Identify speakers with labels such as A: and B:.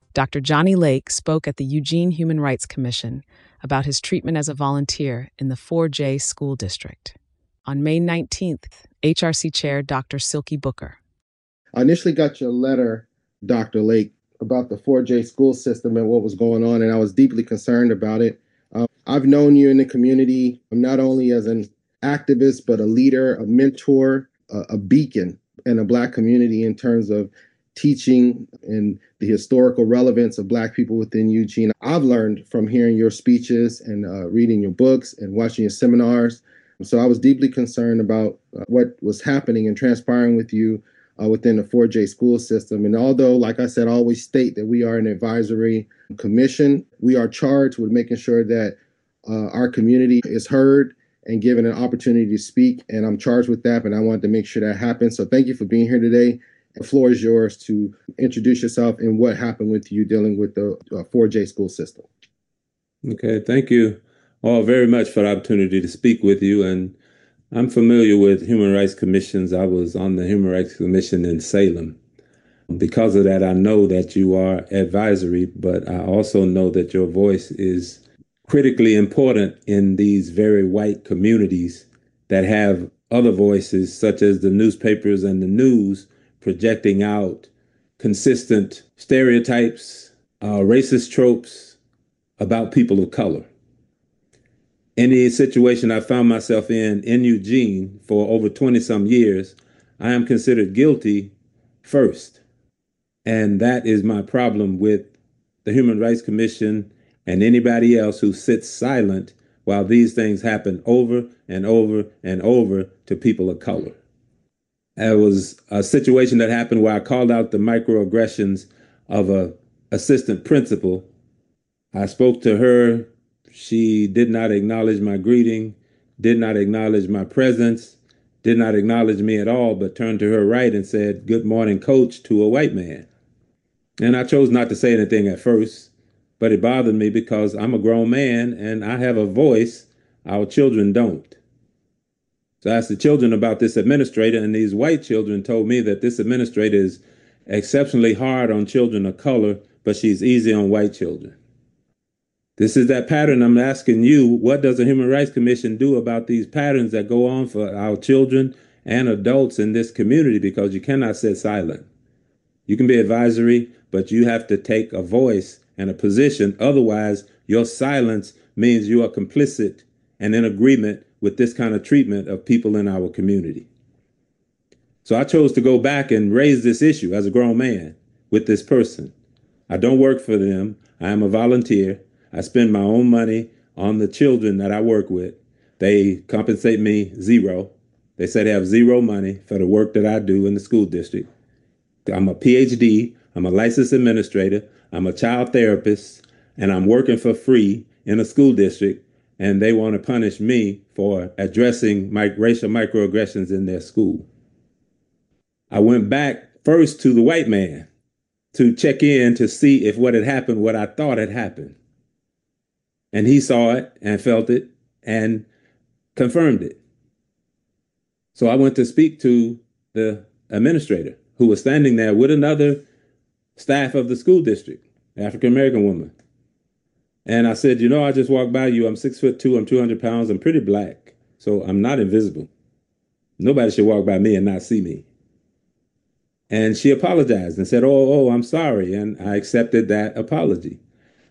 A: Dr. Johnny Lake spoke at the Eugene Human Rights Commission about his treatment as a volunteer in the 4J School District. On May 19th, HRC Chair Dr. Silky Booker.
B: I initially got your letter, Dr. Lake, about the 4J school system and what was going on, and I was deeply concerned about it. I've known you in the community, not only as an activist, but a leader, a mentor, a beacon in a Black community in terms of teaching and the historical relevance of Black people within Eugene. I've learned from hearing your speeches and reading your books and watching your seminars. So I was deeply concerned about what was happening and transpiring with you within the 4J school system. And although, like I said, I always state that we are an advisory commission, we are charged with making sure that our community is heard and given an opportunity to speak. And I'm charged with that, and I wanted to make sure that happens. So thank you for being here today. The floor is yours to introduce yourself and what happened with you dealing with the 4J school system.
C: Okay, thank you all very much for the opportunity to speak with you. And I'm familiar with human rights commissions. I was on the Human Rights Commission in Salem. Because of that, I know that you are advisory, but I also know that your voice is critically important in these very white communities that have other voices, such as the newspapers and the news, projecting out consistent stereotypes, racist tropes about people of color. Any situation I found myself in Eugene for over 20 some years, I am considered guilty first. And that is my problem with the Human Rights Commission and anybody else who sits silent while these things happen over and over and over to people of color. There was a situation that happened where I called out the microaggressions of an assistant principal. I spoke to her. She did not acknowledge my greeting, did not acknowledge my presence, did not acknowledge me at all, but turned to her right and said, "Good morning, coach," to a white man. And I chose not to say anything at first, but it bothered me because I'm a grown man and I have a voice. Our children don't. So I asked the children about this administrator, and these white children told me that this administrator is exceptionally hard on children of color, but she's easy on white children. This is that pattern. I'm asking you, what does the Human Rights Commission do about these patterns that go on for our children and adults in this community? Because you cannot sit silent. You can be advisory, but you have to take a voice and a position. Otherwise, your silence means you are complicit and in agreement with this kind of treatment of people in our community. So I chose to go back and raise this issue as a grown man with this person. I don't work for them. I am a volunteer. I spend my own money on the children that I work with. They compensate me zero. They say they have zero money for the work that I do in the school district. I'm a PhD. I'm a licensed administrator. I'm a child therapist, and I'm working for free in a school district, and they want to punish me for addressing racial microaggressions in their school. I went back first to the white man to check in to see if what had happened, what I thought had happened. And he saw it and felt it and confirmed it. So I went to speak to the administrator who was standing there with another staff of the school district, African-American woman. And I said, I just walked by you. I'm 6'2", I'm 200 pounds. I'm pretty Black, so I'm not invisible. Nobody should walk by me and not see me. And she apologized and said, oh, I'm sorry. And I accepted that apology.